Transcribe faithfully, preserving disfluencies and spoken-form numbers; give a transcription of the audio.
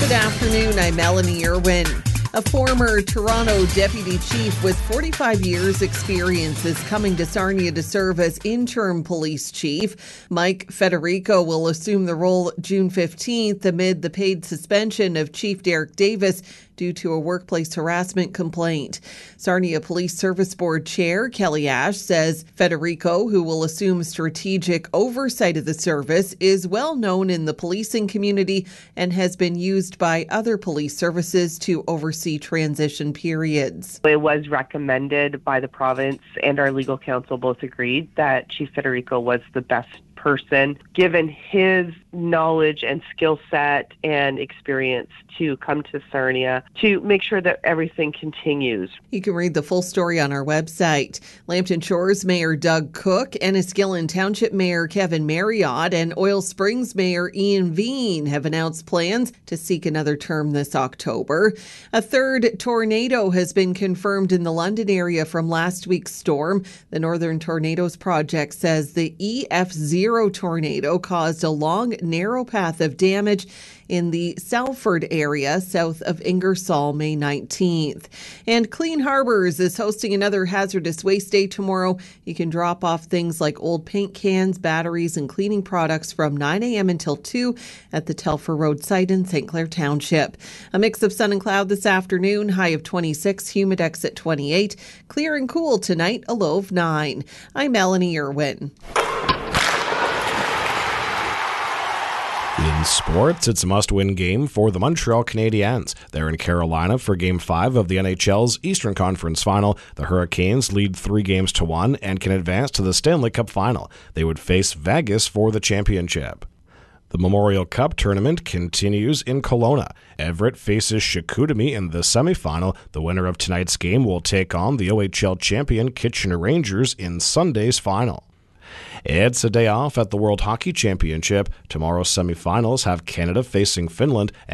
Good afternoon, I'm Melanie Irwin. A former Toronto deputy chief with forty-five years experience is coming to Sarnia to serve as interim police chief. Mike Federico will assume the role June fifteenth amid the paid suspension of Chief Derek Davis due to a workplace harassment complaint. Sarnia Police Service Board Chair Kelly Ash says Federico, who will assume strategic oversight of the service, is well known in the policing community and has been used by other police services to oversee transition periods. It was recommended by the province, and our legal counsel both agreed that Chief Federico was the best person, given his knowledge and skill set and experience, to come to Sarnia to make sure that everything continues. You can read the full story on our website. Lambton Shores Mayor Doug Cook, Enniskillen Township Mayor Kevin Marriott, and Oil Springs Mayor Ian Veen have announced plans to seek another term this October. A third tornado has been confirmed in the London area from last week's storm. The Northern Tornadoes Project says the E F zero tornado caused a long, narrow path of damage in the Salford area south of Ingersoll May nineteenth. And Clean Harbors is hosting another hazardous waste day tomorrow. You can drop off things like old paint cans, batteries, and cleaning products from nine a.m. until two at the Telfer Road site in Saint Clair Township. A mix of sun and cloud this afternoon, high of twenty-six, Humidex at twenty-eight. Clear and cool tonight, a low of nine. I'm Melanie Irwin. In sports, it's a must-win game for the Montreal Canadiens. They're in Carolina for Game five of the N H L's Eastern Conference Final. The Hurricanes lead three games to one and can advance to the Stanley Cup Final. They would face Vegas for the championship. The Memorial Cup tournament continues in Kelowna. Everett faces Chicoutimi in the semifinal. The winner of tonight's game will take on the O H L champion Kitchener Rangers in Sunday's final. It's a day off at the World Hockey Championship. Tomorrow's semifinals have Canada facing Finland and